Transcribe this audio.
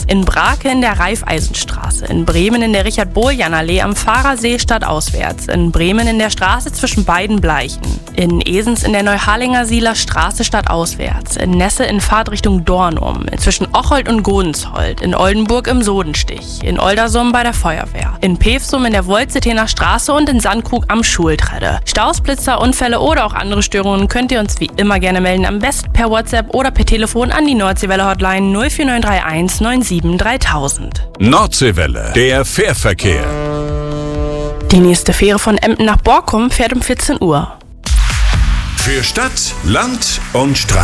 In Brake in der Raiffeisenstraße, in Bremen in der Richard-Bohljan-Allee am Fahrersee stadtauswärts, in Bremen in der Straße zwischen beiden Bleichen, in Esens in der Neuharlinger Sieler Straße stadtauswärts, in Nesse in Fahrtrichtung Dornum, zwischen Ocholt und Godensholt, in Oldenburg im Sodenstich, in Oldersum bei der Feuerwehr, in Pevsum in der Wolzetener Straße und in Sandkrug am Schultrette. Staus, Blitzer, Unfälle oder auch andere Störungen könnt ihr uns wie immer gerne melden, am besten per WhatsApp oder per Telefon an die Nordseewelle Hotline 04931 97 3000. Nordseewelle, der Fährverkehr. Die nächste Fähre von Emden nach Borkum fährt um 14 Uhr. Für Stadt, Land und Strand.